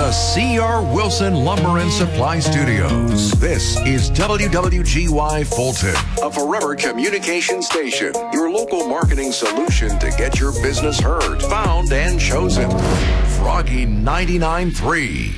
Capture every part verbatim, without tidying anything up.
the C R. Wilson Lumber and Supply Studios. This is W W G Y Fulton, a Forever Communication station, your local marketing solution to get your business heard, found, and chosen. Froggy ninety-nine point three.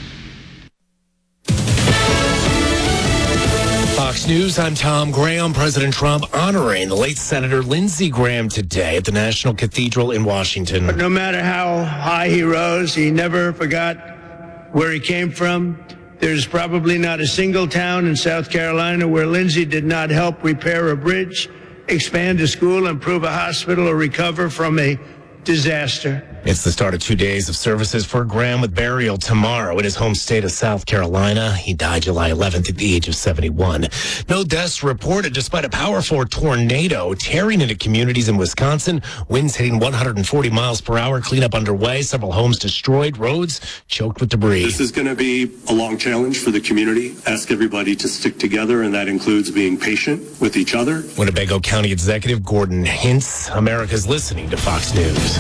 Fox News, I'm Tom Graham. President Trump honoring the late Senator Lindsey Graham today at the National Cathedral in Washington. But no matter how high he rose, he never forgot where he came from. There's probably not a single town in South Carolina where Lindsey did not help repair a bridge, expand a school, improve a hospital, or recover from a disaster. It's the start of two days of services for Graham with burial tomorrow in his home state of South Carolina. He died July eleventh at the age of seventy-one. No deaths reported despite a Power four tornado tearing into communities in Wisconsin. Winds hitting one hundred forty miles per hour. Cleanup underway. Several homes destroyed. Roads choked with debris. This is going to be a long challenge for the community. Ask everybody to stick together, and that includes being patient with each other. Winnebago County Executive Gordon Hintz. America's listening to Fox News.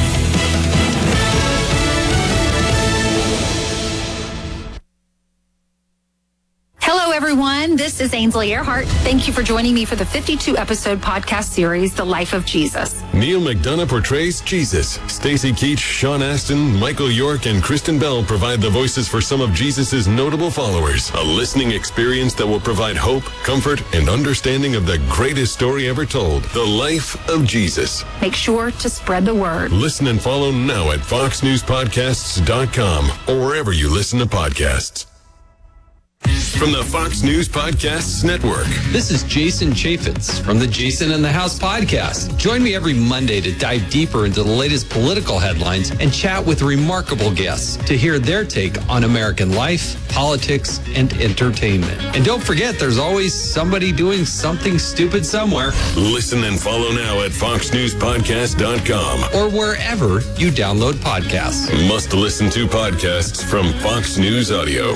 Hello, everyone. This is Ainsley Earhart. Thank you for joining me for the fifty-two episode podcast series, The Life of Jesus. Neil McDonough portrays Jesus. Stacy Keach, Sean Astin, Michael York, and Kristen Bell provide the voices for some of Jesus' notable followers. A listening experience that will provide hope, comfort, and understanding of the greatest story ever told, The Life of Jesus. Make sure to spread the word. Listen and follow now at fox news podcasts dot com or wherever you listen to podcasts. From the Fox News Podcasts Network. This is Jason Chaffetz from the Jason in the House podcast. Join me every Monday to dive deeper into the latest political headlines and chat with remarkable guests to hear their take on American life, politics, and entertainment. And don't forget, there's always somebody doing something stupid somewhere. Listen and follow now at fox news podcast dot com or wherever you download podcasts. Must listen to podcasts from Fox News Audio.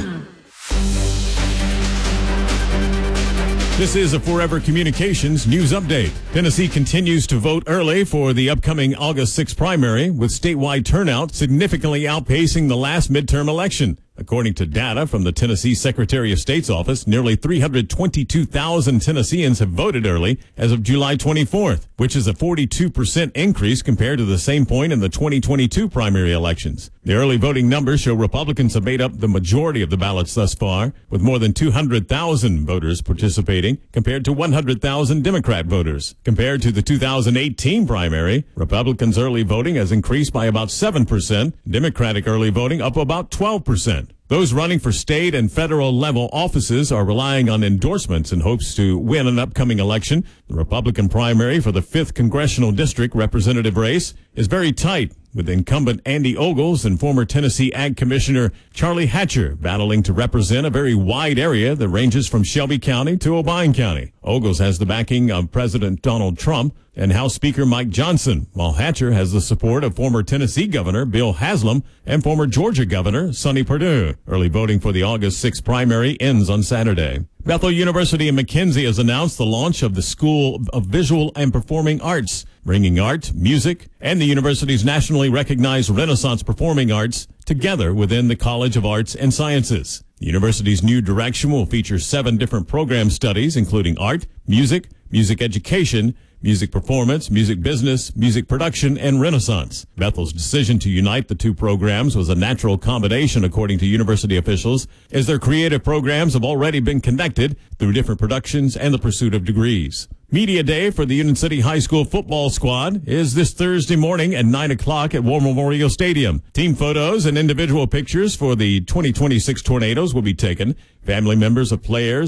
This is a Forever Communications news update. Tennessee continues to vote early for the upcoming August sixth primary, with statewide turnout significantly outpacing the last midterm election. According to data from the Tennessee Secretary of State's office, nearly three hundred twenty-two thousand Tennesseans have voted early as of July twenty-fourth, which is a forty-two percent increase compared to the same point in the twenty twenty-two primary elections. The early voting numbers show Republicans have made up the majority of the ballots thus far, with more than two hundred thousand voters participating compared to one hundred thousand Democrat voters. Compared to the two thousand eighteen primary, Republicans' early voting has increased by about seven percent, Democratic early voting up about twelve percent. Those running for state and federal level offices are relying on endorsements in hopes to win an upcoming election. The Republican primary for the fifth Congressional District representative race is very tight, with incumbent Andy Ogles and former Tennessee Ag Commissioner Charlie Hatcher battling to represent a very wide area that ranges from Shelby County to Obion County. Ogles has the backing of President Donald Trump and House Speaker Mike Johnson, while Hatcher has the support of former Tennessee Governor Bill Haslam and former Georgia Governor Sonny Perdue. Early voting for the August sixth primary ends on Saturday. Bethel University in McKenzie has announced the launch of the School of Visual and Performing Arts, bringing art, music, and the university's nationally recognized Renaissance performing arts together within the College of Arts and Sciences. The university's new direction will feature seven different program studies, including art, music, music education, music performance, music business, music production, and Renaissance. Bethel's decision to unite the two programs was a natural combination, according to university officials, as their creative programs have already been connected through different productions and the pursuit of degrees. Media Day for the Union City High School football squad is this Thursday morning at nine o'clock at War Memorial Stadium. Team photos and individual pictures for the twenty twenty-six Tornadoes will be taken. Family members of players